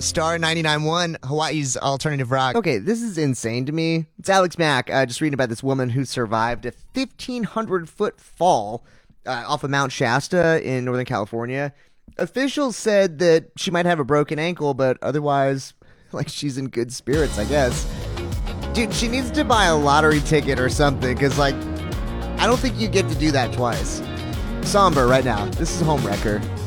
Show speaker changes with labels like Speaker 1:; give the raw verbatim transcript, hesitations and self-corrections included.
Speaker 1: Star ninety-nine point one, Hawaii's alternative rock.
Speaker 2: Okay, this is insane to me. It's Alex Mack, uh, just reading about this woman who survived a fifteen hundred foot fall uh, off of Mount Shasta in Northern California. Officials said that she might have a broken ankle, but otherwise, like, she's in good spirits, I guess. Dude, she needs to buy a lottery ticket or something, because, like, I don't think you get to do that twice. Somber right now. This is Homewrecker.